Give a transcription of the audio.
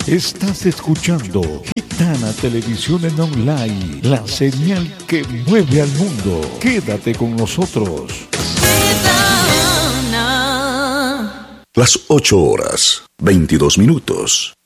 Estás escuchando Gitana Televisión en Online, la señal que mueve al mundo. Quédate con nosotros. Las 8 horas, 22 minutos.